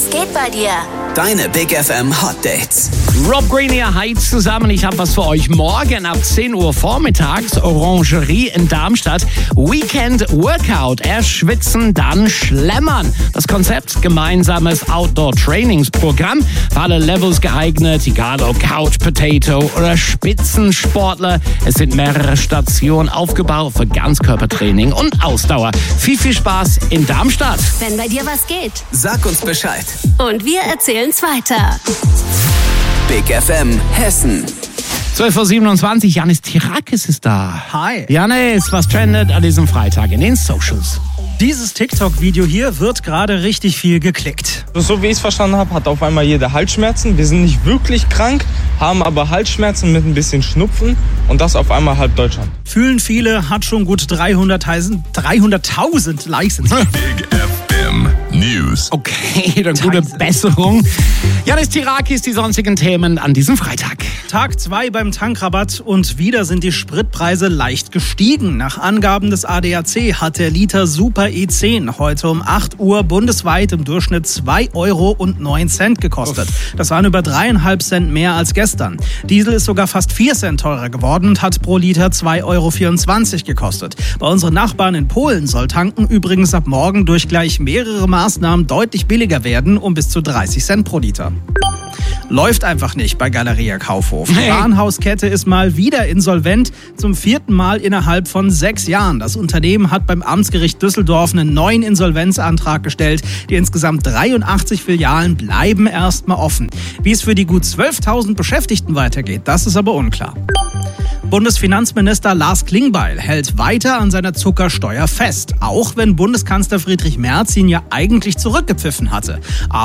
geht bei dir? Deine Big FM Hot Dates. Rob Green hier, hi zusammen. Ich habe was für euch. Morgen ab 10 Uhr vormittags, Orangerie in Darmstadt. Weekend Workout. Erst schwitzen, dann schlemmern. Das Konzept, gemeinsames Outdoor-Trainingsprogramm. Für alle Levels geeignet, egal ob Couch Potato oder Spitzensportler. Es sind mehrere Stationen aufgebaut für Ganzkörpertraining und Ausdauer. Viel Spaß in Darmstadt. Wenn bei dir was geht. Sag uns Bescheid. Und wir erzählen's weiter. Big FM Hessen. 12:27 Uhr, Janis Tirakis ist da. Hi. Janis, was trendet an diesem Freitag in den Socials? Dieses TikTok-Video hier wird gerade richtig viel geklickt. So wie ich es verstanden habe, hat auf einmal jeder Halsschmerzen. Wir sind nicht wirklich krank, haben aber Halsschmerzen mit ein bisschen Schnupfen und das auf einmal halb Deutschland. Fühlen viele, hat schon gut 300.000 Likes. Big FM News. Okay, dann gute Besserung. Janis Tirakis, die sonstigen Themen an diesem Freitag. Tag 2 beim Tankrabatt und wieder sind die Spritpreise leicht gestiegen. Nach Angaben des ADAC hat der Liter Super E10 heute um 8 Uhr bundesweit im Durchschnitt 2,09 € gekostet. Das waren über 3,5 Cent mehr als gestern. Diesel ist sogar fast 4 Cent teurer geworden und hat pro Liter 2,24 € gekostet. Bei unseren Nachbarn in Polen soll Tanken übrigens ab morgen durch gleich mehrere Maßnahmen deutlich billiger werden, um bis zu 30 Cent pro Liter. Läuft einfach nicht bei Galeria Kaufhof. Die Warenhauskette ist mal wieder insolvent, zum 4. Mal innerhalb von 6 Jahren. Das Unternehmen hat beim Amtsgericht Düsseldorf einen neuen Insolvenzantrag gestellt. Die insgesamt 83 Filialen bleiben erstmal offen. Wie es für die gut 12.000 Beschäftigten weitergeht, das ist aber unklar. Bundesfinanzminister Lars Klingbeil hält weiter an seiner Zuckersteuer fest, auch wenn Bundeskanzler Friedrich Merz ihn ja eigentlich zurückgepfiffen hatte.